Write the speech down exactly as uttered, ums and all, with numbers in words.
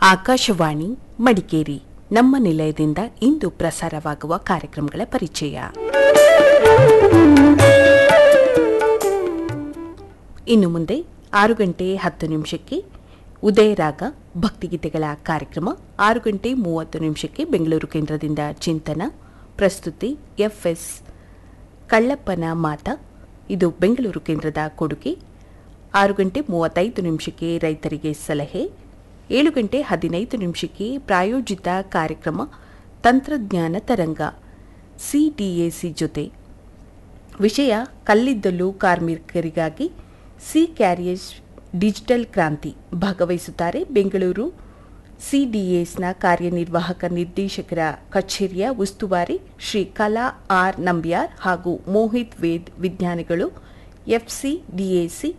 ಆಕಾಶವಾಣಿ ಮಡಿಕೇರಿ ನಮ್ಮ ನಿಲಯದಿಂದ ಇಂದು ಪ್ರಸಾರವಾಗುವ ಕಾರ್ಯಕ್ರಮಗಳ ಪರಿಚಯ. ಇನ್ನು ಮುಂದೆ ಆರು ಗಂಟೆ ಹತ್ತು ನಿಮಿಷಕ್ಕೆ ಉದಯರಾಗ ಭಕ್ತಿಗೀತೆಗಳ ಕಾರ್ಯಕ್ರಮ, ಆರು ಗಂಟೆ ಮೂವತ್ತು ನಿಮಿಷಕ್ಕೆ ಬೆಂಗಳೂರು ಕೇಂದ್ರದಿಂದ ಚಿಂತನ, ಪ್ರಸ್ತುತಿ ಎಫ್ಎಸ್ ಕಳ್ಳಪ್ಪನ ಮಾತ, ಇದು ಬೆಂಗಳೂರು ಕೇಂದ್ರದ ಕೊಡುಗೆ. ಆರು ಗಂಟೆ ಮೂವತ್ತೈದು ನಿಮಿಷಕ್ಕೆ ರೈತರಿಗೆ ಸಲಹೆ, ಏಳು ಗಂಟೆ ಹದಿನೈದು ನಿಮಿಷಕ್ಕೆ ಪ್ರಾಯೋಜಿತ ಕಾರ್ಯಕ್ರಮ ತಂತ್ರಜ್ಞಾನ ತರಂಗ ಸಿಡಿಎಸಿ ಜೊತೆ. ವಿಷಯ ಕಲ್ಲಿದ್ದಲು ಕಾರ್ಮಿಕರಿಗಾಗಿ ಸಿ ಕ್ಯಾರಿಯರ್ಸ್ ಡಿಜಿಟಲ್ ಕ್ರಾಂತಿ. ಭಾಗವಹಿಸುತ್ತಾರೆ ಬೆಂಗಳೂರು ಸಿಡಿಎಸ್ನ ಕಾರ್ಯನಿರ್ವಾಹಕ ನಿರ್ದೇಶಕರ ಕಚೇರಿಯ ಉಸ್ತುವಾರಿ ಶ್ರೀ ಕಲಾ ಆರ್ ನಂಬ್ಯಾರ್ ಹಾಗೂ ಮೋಹಿತ್ ವೇದ್, ವಿಜ್ಞಾನಿಗಳು ಎಫ್ಸಿಡಿಎಸಿ